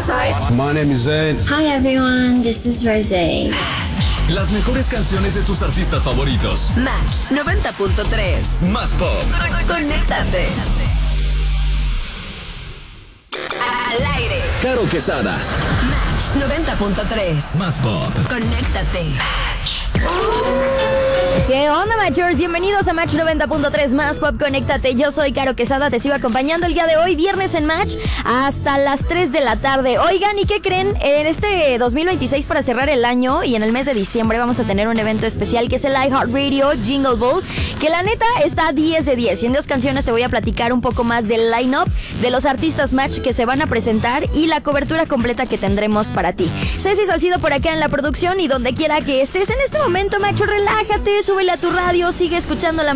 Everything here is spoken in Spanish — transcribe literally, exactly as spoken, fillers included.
outside. My name is Zayn. Hi everyone, this is Rosé. Las mejores canciones de tus artistas favoritos. Match noventa punto tres. Más pop. Conéctate. Al aire. Caro Quesada. Match noventa punto tres. Más pop. Conéctate. ¿Qué onda, Matchers? Bienvenidos a Match noventa punto tres Más Pop, conéctate. Yo soy Caro Quesada, te sigo acompañando el día de hoy, viernes en Match, hasta las tres de la tarde. Oigan, ¿y qué creen? En este dos mil veintiséis, para cerrar el año y en el mes de diciembre, vamos a tener un evento especial que es el iHeartRadio Jingle Ball, que la neta está diez de diez. Y en dos canciones te voy a platicar un poco más del line-up de los artistas Match que se van a presentar y la cobertura completa que tendremos para ti. Ceci Salcido por acá en la producción, y donde quiera que estés en este momento, Macho, relájate, súbele a tu radio, sigue escuchando la